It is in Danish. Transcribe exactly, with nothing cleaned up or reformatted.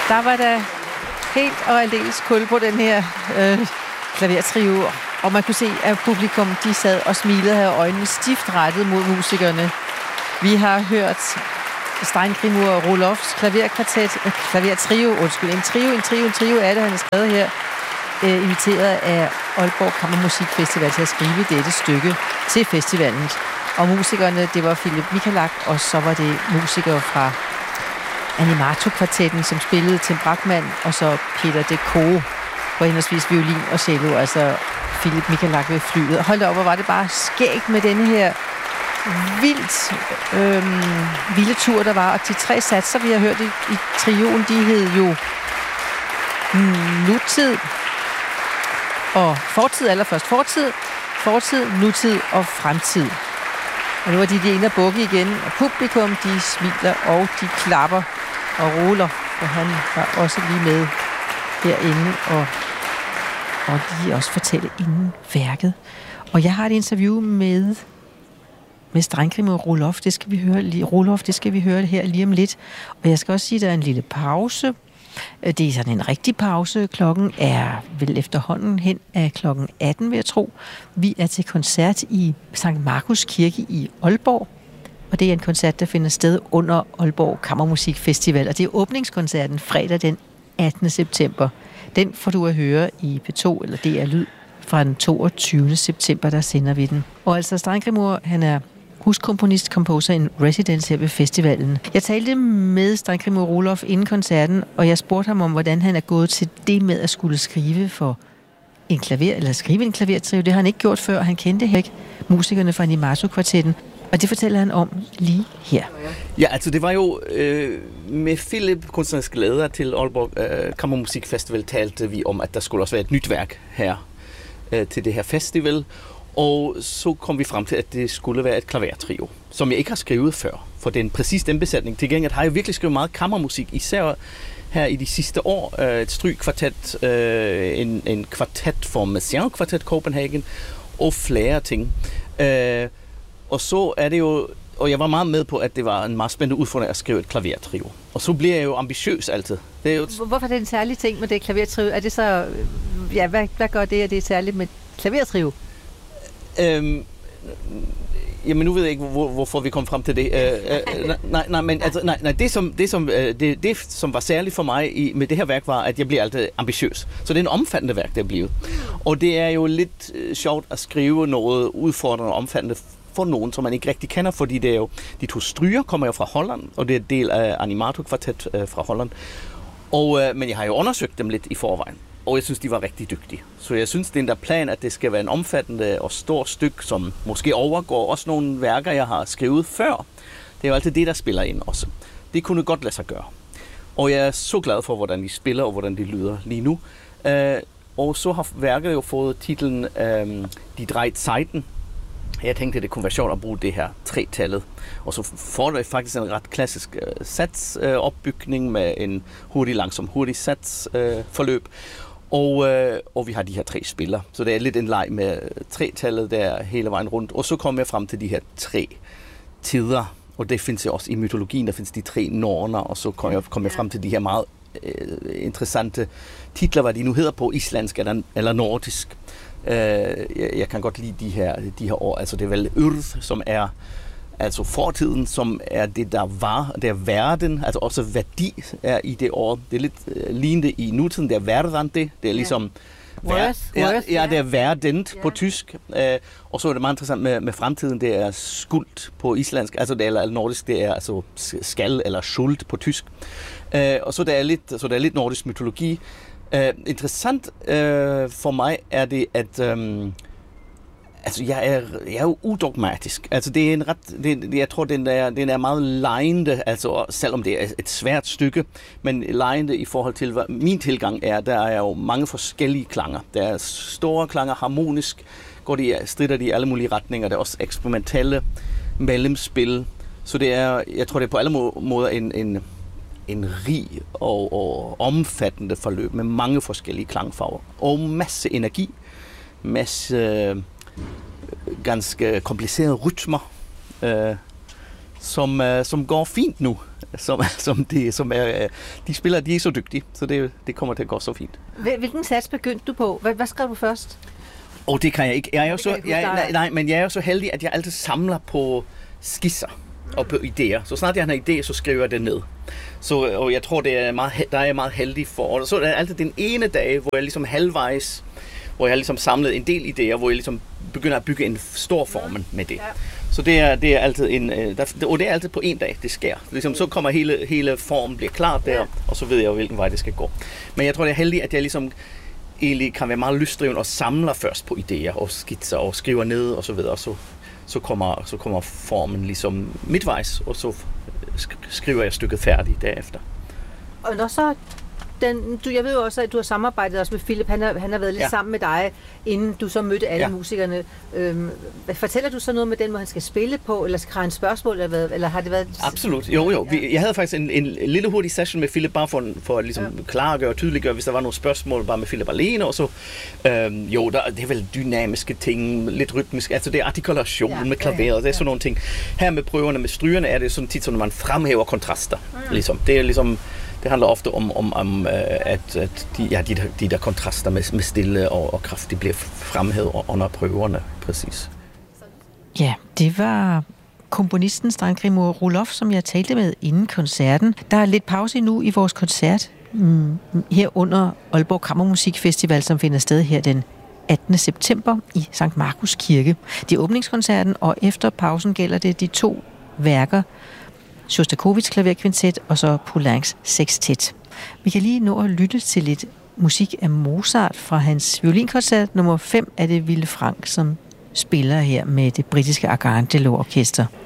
Der var der helt og aldeles kul på den her øh, klavertrio, og man kunne se, at publikum de sad og smilede og havde øjnene stift rettet mod musikerne. Vi har hørt Steingrimur Roelofs klaverkvartet, øh, klavertrio, undskyld, en trio, en trio, en trio er det, han har skrevet her, øh, inviteret af Aalborg Kammermusikfestival til at skrive dette stykke til festivalen. Og musikerne, det var Philip Michalak, og så var det musikere fra Animato-kvartetten, som spillede Tim Brachmann, og så Peter de Coo på henholdsvis violin og cello, altså Philip Michalak ved flyet. Hold da op, hvor var det bare skægt med denne her vildt øhm, vilde tur, der var. Og de tre satser, vi har hørt i, i trioen, de hed jo nutid og fortid, allerførst fortid, fortid, nutid og fremtid. Og nu er de de ene af bukke igen, og publikum, de smiler, og de klapper og ruller, og han var også lige med herinde, og, og de også fortælle inden værket. Og jeg har et interview med, med Steingrimur Roelof, det skal vi høre lige, Roelof, det skal vi høre her lige om lidt. Og jeg skal også sige, at der er en lille pause. Det er sådan en rigtig pause. Klokken er vel efterhånden hen af klokken atten, vil jeg tro. Vi er til koncert i Sankt Markus Kirke i Aalborg. Og det er en koncert, der finder sted under Aalborg Kammermusikfestival. Og det er åbningskoncerten fredag den attende september. Den får du at høre i P to, eller D R Lyd, fra den toogtyvende september, der sender vi den. Og altså Steingrimur, han er huskomponist, composer in residence her ved festivalen. Jeg talte med Steingrimur Roelof inden koncerten, og jeg spurgte ham om, hvordan han er gået til det med at skulle skrive for en klaver, eller skrive en klavertrio. Det har han ikke gjort før, og han kendte ikke musikerne fra Animato-kvartetten. Og det fortæller han om lige her. Ja, altså det var jo øh, med Philip, kunstnerisk leder til Aalborg øh, Kammermusikfestival, talte vi om, at der skulle også være et nyt værk her øh, til det her festival. Og så kom vi frem til, at det skulle være et klavertrio, som jeg ikke har skrevet før. For den præcis den besætning. Til gengæld har jeg virkelig skrevet meget kammermusik, især her i de sidste år. Et strygkvartet, en, en kvartet for Messiaen Kvartet Copenhagen og flere ting. Og så er det jo, og jeg var meget med på, at det var en meget spændende udfordring at skrive et klavertrio. Og så bliver jeg jo ambitiøs altid. Det er jo... Hvorfor er det en særlig ting med det klavertrio? Er det så, ja, hvad, hvad gør det, at det er særligt med klavertrio? Øhm, jamen nu ved jeg ikke hvor, hvorfor vi kom frem til det. Øh, øh, nej, nej, men altså, nej, nej, det som det som øh, det, det som var særligt for mig i, med det her værk var, at jeg bliver altid ambitiøs. Så det er en omfattende værk, det er blevet. Og det er jo lidt øh, sjovt at skrive noget udfordrende og omfattende for nogen, som man ikke rigtig kender, fordi det er jo de to stryger kommer jo fra Holland, og det er en del af Animato-kvartet øh, fra Holland. Og øh, men jeg har jo undersøgt dem lidt i forvejen. Og jeg synes, de var rigtig dygtige. Så jeg synes, det er en der plan, at det skal være en omfattende og stor stykke, som måske overgår også nogle værker, jeg har skrevet før. Det er jo altid det, der spiller ind også. Det kunne godt lade sig gøre. Og jeg er så glad for, hvordan de spiller og hvordan de lyder lige nu. Uh, og så har værket jo fået titlen uh, Die drei Zeiten. Jeg tænkte, det kunne være sjovt at bruge det her tre-tallet. Og så får det faktisk en ret klassisk uh, satsopbygning uh, med en hurtig, langsom, hurtig satsforløb. Uh, Og, øh, og vi har de her tre spillere. Så det er lidt en leg med tre-tallet der hele vejen rundt. Og så kommer jeg frem til de her tre tider. Og det findes jo også i mytologien, der findes de tre norner. Og så kommer jeg, kom jeg frem til de her meget øh, interessante titler, hvad de nu hedder på islandsk eller, eller nordisk. Øh, jeg, jeg kan godt lide de her, de her ord. Altså det er vel Urð, som er altså fortiden, som er det, der var, det er verden, altså også værdi er i det ord. Det er lidt uh, lignende i nutiden, det er verdante, det er ligesom... Yeah. Vær, ja, worth, ja, det er verdent yeah. på tysk. Uh, og så er det meget interessant med, med fremtiden, det er skuld på islandsk, altså det er eller nordisk, det er altså skal eller skuld på tysk. Uh, og så der er lidt, så der er lidt nordisk mytologi. Uh, interessant uh, for mig er det, at... Um, Altså, jeg er, jeg er jo udogmatisk. Altså, det er en ret... Det, jeg tror, den er, den er meget lejende, altså, selvom det er et svært stykke, men lejende i forhold til, hvad min tilgang er. Der er jo mange forskellige klanger. Der er store klanger, harmonisk, går de, strider de i alle mulige retninger. Der er også eksperimentelle mellemspil. Så det er, jeg tror, det er på alle måder en, en, en rig og, og omfattende forløb med mange forskellige klangfarver. Og masse energi, masse... ganske komplicerede rytmer. Uh, som, uh, som går fint nu. Som, som, de, som er, de spiller, de er så dygtige, så det, det kommer til at gå så fint. Hvilken sats begyndte du på? Hvad, hvad skrev du først? Og oh, det kan jeg ikke. Jeg er jo så, jeg, nej, nej, men jeg er jo så heldig, at jeg altid samler på skitser og på idéer. Så snart jeg har en idé, så skriver jeg det ned. Så, og jeg tror, det er meget, der er jeg meget heldig for. Og så er det altid den ene dag, hvor jeg ligesom halvvejs, hvor jeg har ligesom samlet en del idéer, hvor jeg ligesom begynder at bygge en stor formel med det. Så det er, det er altid en, der, og det er altid på en dag, det sker. Ligesom, så kommer hele, hele formen bliver klar der, og så ved jeg jo, hvilken vej det skal gå. Men jeg tror, det er heldigt, at jeg ligesom egentlig kan være meget lystdriven og samler først på idéer og skitser og skriver ned og så videre. Og så, så, kommer, så kommer formen ligesom midtvejs, og så skriver jeg stykket færdigt derefter. Og når så den, du, jeg ved jo også, at du har samarbejdet også med Philip. Han har, han har været lidt ja. sammen med dig, inden du så mødte alle ja. musikerne. Øhm, fortæller du så noget med den, hvor han skal spille på, eller skal han spørgsmål, eller, hvad, eller har det været... Absolut. Jo, jo. Vi, jeg havde faktisk en, en lille hurtig session med Philip, bare for, for at ligesom ja. klargøre og tydeliggøre, hvis der var nogle spørgsmål, bare med Philip alene, og så... Øhm, jo, der, det er vel dynamiske ting, lidt rytmisk, altså det er artikulation ja. med klaveret, ja. det er sådan nogle ting. Her med prøverne, med strygerne, er det sådan tit, sådan, man fremhæver kontraster, mm. ligesom. Det er ligesom... Det handler ofte om, om, om at, at de, ja, de, der, de der kontraster med, med stille og, og kraft, de bliver fremhævet under prøverne, præcis. Ja, det var komponisten Steingrimur Rohloff, som jeg talte med inden koncerten. Der er lidt pause nu i vores koncert mm, her under Aalborg Kammermusikfestival, som finder sted her den attende september i Sankt Markus Kirke. Det er åbningskoncerten, og efter pausen gælder det de to værker, Sjostakovitjs klaverkvintet og så Poulencs sextet. Vi kan lige nå at lytte til lidt musik af Mozart fra hans violinkoncert nummer fem af det Ville Frank, som spiller her med det britiske Arcangelo Orkester.